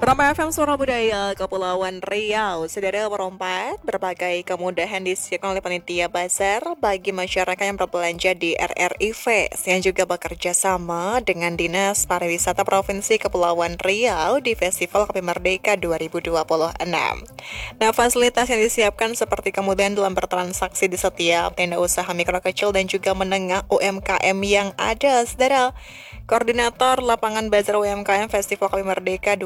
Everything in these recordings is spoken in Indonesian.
Roma FM Suara Budaya Kepulauan Riau, Saudara Perompak, berbagai kemudahan disediakan oleh panitia bazar bagi masyarakat yang berbelanja di RRI Fest yang juga bekerja sama dengan Dinas Pariwisata Provinsi Kepulauan Riau di Festival Kopi Merdeka 2026. Nah, fasilitas yang disiapkan seperti kemudahan dalam bertransaksi di setiap tenda usaha mikro kecil dan juga menengah UMKM yang ada, Saudara. Koordinator Lapangan Bazar UMKM Festival Kopi Merdeka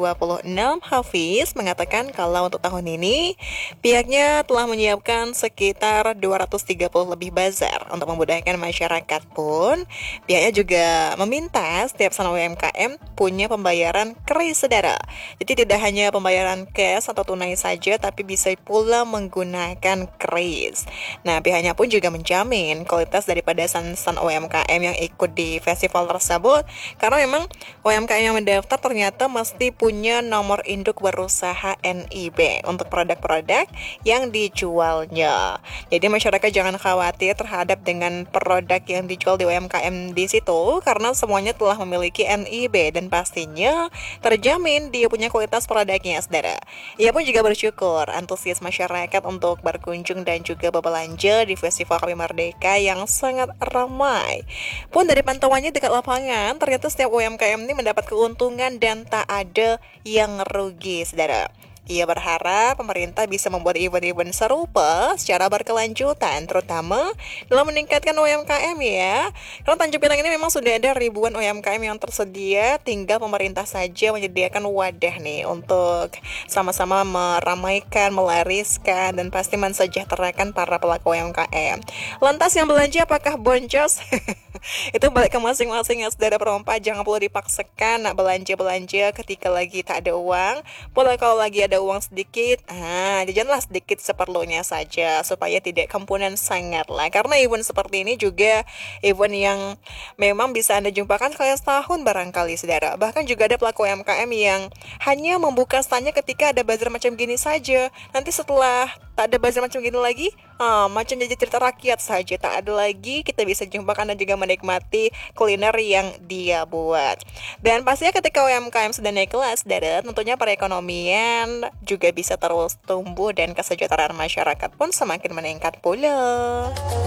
2026, Hafiz, mengatakan kalau untuk tahun ini pihaknya telah menyiapkan sekitar 230 lebih bazar untuk memudahkan masyarakat pun. Pihaknya juga meminta setiap sana UMKM punya pembayaran kris, Saudara. Jadi tidak hanya pembayaran cash atau tunai saja, tapi bisa pula menggunakan kris. Nah, pihaknya pun juga menjamin kualitas daripada san-san UMKM yang ikut di festival tersebut, karena memang UMKM yang mendaftar ternyata mesti punya nomor induk berusaha NIB untuk produk-produk yang dijualnya. Jadi masyarakat jangan khawatir terhadap dengan produk yang dijual di UMKM di situ, karena semuanya telah memiliki NIB dan pastinya terjamin dia punya kualitas produknya, Saudara. Ia pun juga bersyukur antusias masyarakat untuk berkunjung dan juga berbelanja di Festival Kopi Merdeka yang sangat ramai. Pun dari pantauannya dekat lapangan, ternyata setiap UMKM ini mendapat keuntungan dan tak ada yang rugi, Saudara. Ia berharap pemerintah bisa membuat event-event serupa secara berkelanjutan, terutama dalam meningkatkan UMKM ya. Karena Tanjung Pinang ini memang sudah ada ribuan UMKM yang tersedia, tinggal pemerintah saja menyediakan wadah nih untuk sama-sama meramaikan, melariskan, dan pasti mensejahterakan para pelaku UMKM. Lantas yang belanja apakah boncos? Itu balik ke masing-masing ya, Saudara Perompak. Jangan perlu dipaksakan nak belanja-belanja ketika lagi tak ada uang. Boleh kalau lagi ada uang sedikit, jajanlah sedikit seperlunya saja supaya tidak kempunan sangat lah. Karena event seperti ini juga event yang memang bisa Anda jumpakan sekali setahun barangkali, Saudara. Bahkan juga ada pelaku UMKM yang hanya membuka standnya ketika ada bazar macam gini saja. Nanti setelah tak ada bazar macam gini lagi, macam jadi cerita rakyat saja, tak ada lagi, kita bisa jumpakan dan juga menikmati kuliner yang dia buat. Dan pastinya ketika UMKM sudah naik kelas, Saudara, tentunya perekonomian juga bisa terus tumbuh dan kesejahteraan masyarakat pun semakin meningkat pula.